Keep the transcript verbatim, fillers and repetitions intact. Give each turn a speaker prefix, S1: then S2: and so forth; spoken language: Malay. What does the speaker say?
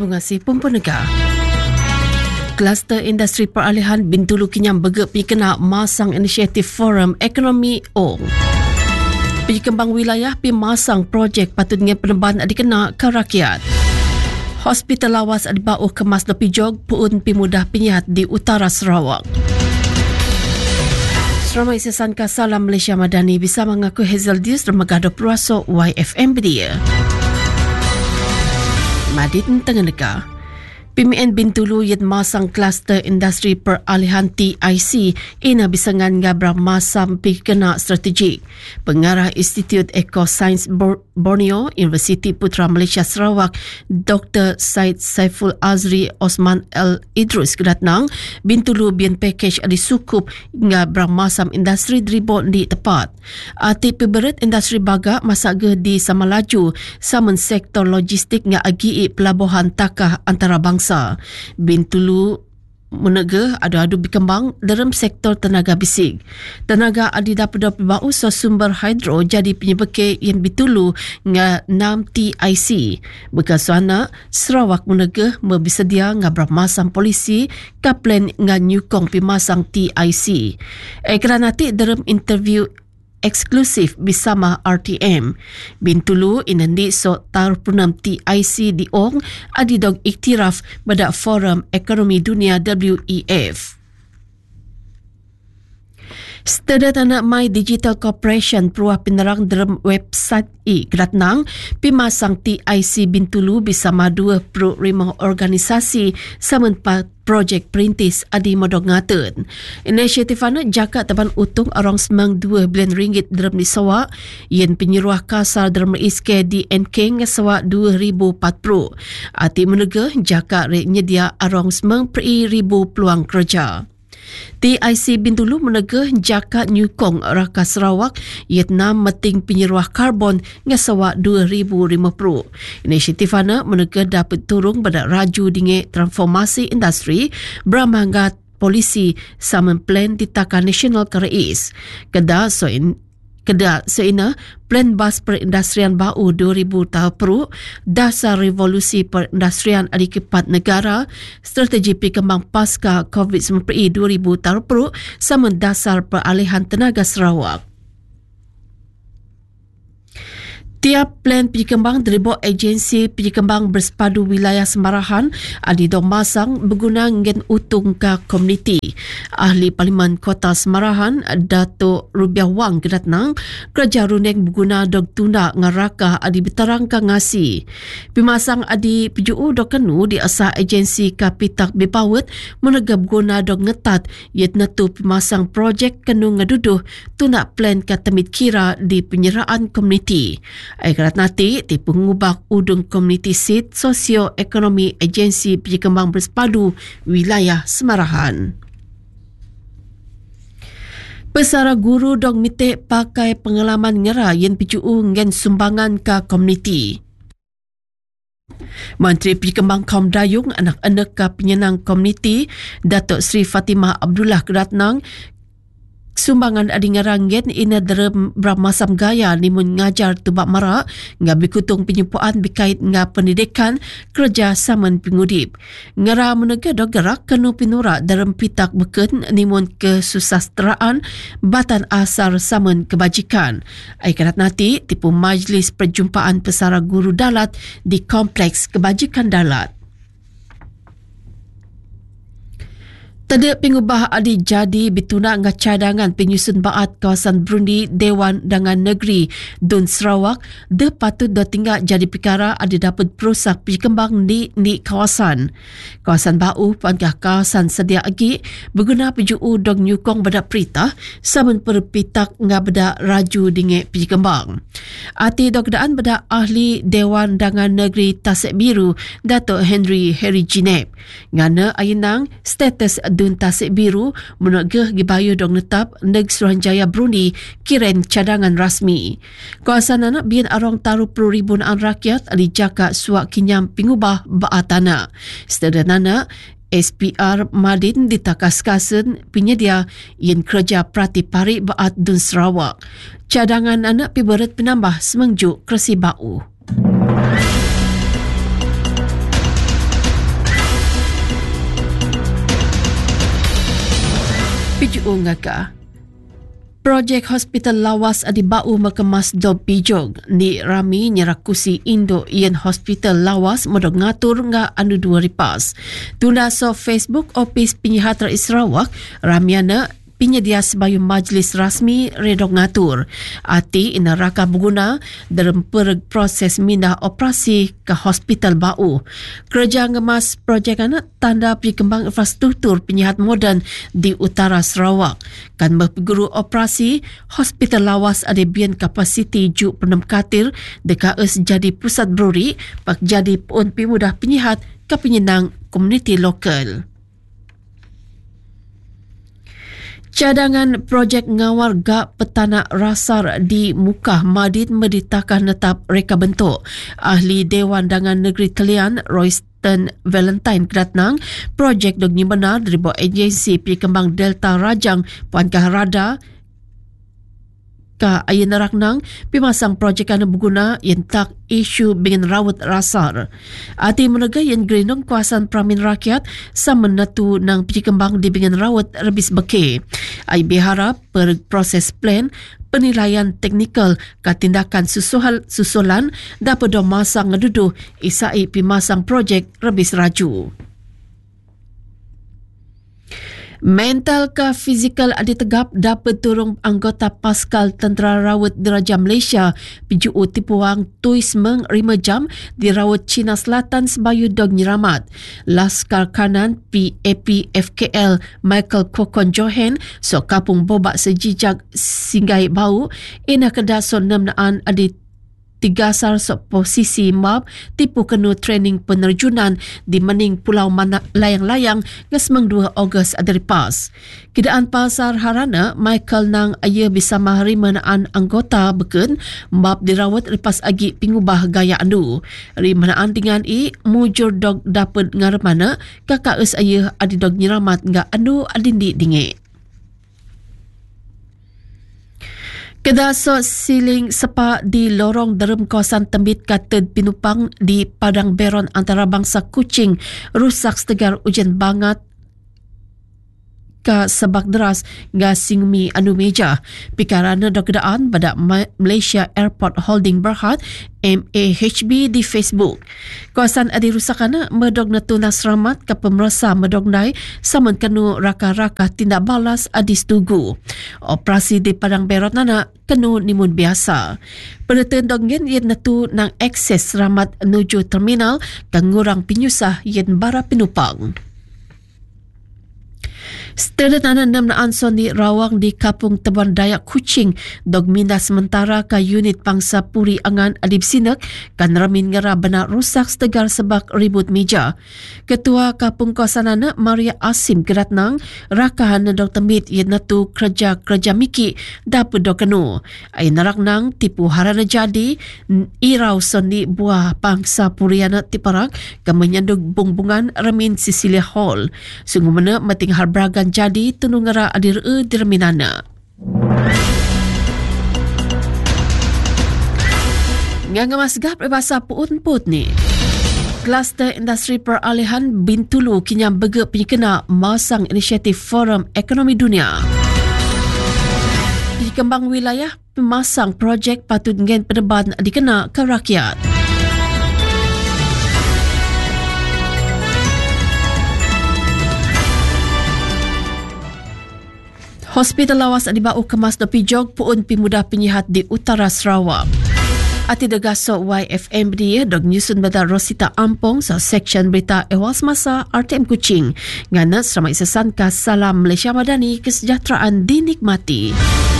S1: Terima kasih Pempenegah. Kluster Industri Peralihan Bintulu Kinyam Begep Pikena Masang Inisiatif Forum Ekonomi O. Penyekembang wilayah Pimasang projek patutnya peneban dikena ke rakyat. Hospital lawas adibau kemas lepi jog puun pimudah pinyihat di utara Sarawak. Seramai sesan Salam Malaysia Madani bisa mengaku Hazel Dius dan Megado Puraso Y F M Bedia. Madin Tengeneka. P M N Bintulu yet masang kluster industri peralihan T I C ina bisangan ngabra masam pikena strategik. Pengarah Institut Eco-Science Borneo, Universiti Putra Malaysia Sarawak, Doktor Said Saiful Azri Osman L. Idrus kedatnang, Bintulu bian package adi sukup ngabra masam industri dribon di tepat. Ati piberet industri baga masaga di sama laju saman sektor logistik nga agi pelabuhan takah antara bangsa. Bintulu menegah adu-adu berkembang dalam sektor tenaga bisik. Tenaga adi dapat bau so sumber hidro jadi penyebeke yang Bintulu nga enam T I C. Bekasuana Sarawak menegah bersedia ngabra masang polisi kaplen nga nyukong pimasang T I C. Eh kerana nanti dalam interview eksklusif bersama R T M. Bintulu inandi so tarpunam T I C di Ong adidog iktiraf pada Forum Ekonomi Dunia W E F. Setelah tanah My Digital Corporation peruah penerang dalam website i kedatnang pimasang T I C Bintulu bersama dua puluh lima organisasi saman projek perintis adi modok ngaten. Inisiatif anak jakat taban utung arang semang dua bilion ringgit dalam di Sarawak yang penyeruah kasar dalam iske di N K nga Sarawak dua ribu empat puluh. Ati menegah jakat rek nyedia arang semang peri ribu peluang kerja. T I C Bintulu menegah jakat nyukong raka Sarawak Vietnam meting penyeruah karbon nga Sarawak dua ribu lima puluh. Inisiatif ana menegah dapat turung pada raju dinge transformasi industri beramanggat polisi saman plan ditakan nasional kerais. Kedah so in Kedah seina plan bas perindustrian bau dua ribu tahun peru, dasar revolusi perindustrian adikepat negara, strategi pikembang pasca COVID sembilan belas dua ribu tahun peru, sama dasar peralihan tenaga Sarawak. Tiap plan penyekembang deribok agensi penyekembang bersepadu wilayah Semarahan adi dong masang berguna ngen utung ke komuniti. Ahli Parlimen Kota Semarahan Dato' Rubiah Wang kedatnang kerja runeng berguna dog tunda ngaraka adi berterangka ngasi. Pimasang adi pejuu dog kenu di asah agensi kapitak bepawet menegap guna dog ngetat yet netu pimasang projek kenu ngaduduh tunda plan katemit kira di penyeraan komuniti. Aikarat nanti di pengubah udung komuniti seat sosioekonomi agensi penyekembang bersepadu wilayah Semarahan. Pesara guru dong mitik pakai pengalaman ngera yang picuu ngen sumbangan ke komuniti. Menteri Penyekembang Kaum Dayung anak-anak ke penyenang komuniti Datuk Seri Fatimah Abdullah kedatnang sumbangan adi ngaranggen ina derem bramasam gaya nimun ngajar tubak marak nga bikutung penyempuan bikait nga pendidikan kerja saman pengudip. Ngara menega do gerak kenu pinura derem pitak beken nimun kesusasteraan batan asar saman kebajikan. Aikarat nanti tipu majlis perjumpaan pesara guru dalat di Kompleks Kebajikan Dalat. Tanda pengubah adi jadi bituna nga cadangan penyusun baat kawasan Brundi Dewan Dangan Negeri Dun Sarawak de patut do tinggal jadi perkara adi dapat perusak penyekembang di ni kawasan. Kawasan bau pangkah kawasan sedia agi berguna pejuu dong nyukong beda perintah saman perpitak nga beda raju dinge penyekembang. Ati dogdaan beda ahli Dewan Dangan Negeri Tasik Biru Dato' Henry Harry Jinep. Ngana ayinang status Dun Tasik Biru menegah gibayu dong netap neg Suruhanjaya Brunei kiren cadangan rasmi. Kawasan anak bian arong taruh puluh ribu naan rakyat ali jaka suak kinyam pengubah baatana. Sederhana S P R Madin ditakas-kasen penyedia yang kerja prati pari baat Dun Sarawak. Cadangan anak piberet penambah semengjuk kersi bau. Ungaka. Projek Hospital Lawas adi bau mengemas do pijog ni rami nyerakusi Indo Ian Hospital Lawas modok ngatur nga anu dua ripas. Tuna so Facebook Opis Penyihatera Sarawak ramiana penyedia sebayu majlis rasmi redok ngatur. Ati ina raka berguna dalam per proses mindah operasi ke hospital bau. Kerja ngemas projek anak tanda perkembang infrastruktur penyihat moden di utara Sarawak. Kan berguru operasi, hospital Lawas ada bian kapasiti juk penem katil dekat es jadi pusat bruri pak jadi pun pimudah penyihat ke penyenang komuniti lokal. Cadangan projek ngawal gak petanak rasar di Mukah Madid meditakan netap reka bentuk. Ahli Dewan Dangan Negeri Talian Royston Valentine kedatnang projek dogni benar dari bawah agensi Perkembang Delta Rajang Puan Kaharada ka ayen raknang pimasang projek ana berguna yang tak isu dengan rawat rasar. Ati menega yang gerinong kuasaan Pramin Rakyat sama natu nang perkembang di dengan rawat rebis beke. Ai berharap per proses plan penilaian teknikal ka tindakan susuhal susulan dapat domasang ngeduduh isai pimasang projek rebis raju. Mental ke fizikal adi tegap dapat turun anggota Paskal Tentera Rawat Diraja Malaysia piju tipuang tuis meng lima jam di Rawat Cina Selatan sebayu dog nyeramat. Laskar Kanan P A P F K L Michael Kokon Johan so kapung bobak sejijak singgai bau ina kedason namnaan adi tiga sar so posisi map tipu kenu training penerjunan di Mening Pulau Mana layang-layang ngesmeng dua Ogos adari pas. Kidaan pasar harana Michael nang aya bisa mahari menaan anggota beken map dirawat lepas agi pingubah gaya andu. Ri menaan dengan i mujur dog dapat ngaremana kakak us aya adi dog nyeramat nga andu adindi dingit. Kedaso siling sepa di lorong derem kawasan Tembit Kated Pinupang di Padang Beron antarabangsa Kuching rusak setegar hujan bangat ka sebak deras nga singmi anu meja. Pikarana dokedaan pada Malaysia Airport Holding Berhad M A H B di Facebook. Kawasan adi rusakana medog natuna selamat ke pemerasa medognai saman kenu raka-raka tindak balas adi setugu. Operasi di Padang Beron nana kenu nimun biasa. Penetun donggen yen natu nang akses selamat menuju terminal kang ngurang pinyusah yen bara pinupang. Setelah tanah enam na anson di Rawang di Kapung Teban Dayak Kuching dog minda sementara ka unit pangsa puri angan adib sinek kan ramin ngara benar rusak setegar sebak ribut meja. Ketua Kapung Kawasanana Maria Asim keratnang rakahan dog tembit yen natu kerja-kerja miki dapat dog kenu. Ay naraknang tipu harana jadi irau sondi buah pangsa puriana tiparak ka menyandug bungbungan ramin Cecilia Hall. Sungguh mana mating harbragan jadi tunungara adir e dirminana. Nga masgap bahasa puun-put ni. Kluster industri peralihan Bintulu kinyam bege penyekena masang inisiatif Forum Ekonomi Dunia. Kembang wilayah pemasang projek patut ngen peneban dikena ke rakyat. Hospital Lawas adibau kemas do pijog puun pimudah penyihat di utara Sarawak. Ati degaso Y F M dia dog nyusun bada Rosita Ampong sa section berita ehwal semasa R T M Kuching. Ngana seramai sesan ka salam Malaysia Madani kesejahteraan dinikmati.